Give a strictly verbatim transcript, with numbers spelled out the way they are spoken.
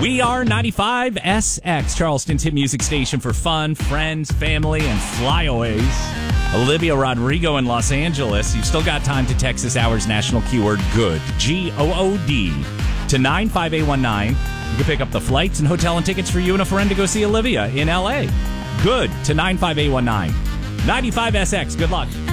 We are ninety-five S X, Charleston's hit music station for fun, friends, family, and flyaways. Olivia Rodrigo in Los Angeles. You've still got time to text this hour's national keyword GOOD, G O O D, to nine five eight one nine. You can pick up the flights and hotel and tickets for you and a friend to go see Olivia in L A. GOOD to nine five eight one nine. ninety-five S X. Good luck.